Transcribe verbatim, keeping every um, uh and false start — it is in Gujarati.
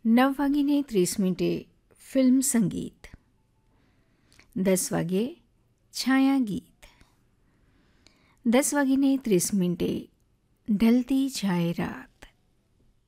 નવ વાગીને ત્રીસ મિનિટે ફિલ્મ સંગીત, દસ વાગ્યે છાયા ગીત, દસ વાગીને ત્રીસ મિનિટે ઢલતી જાય રાત,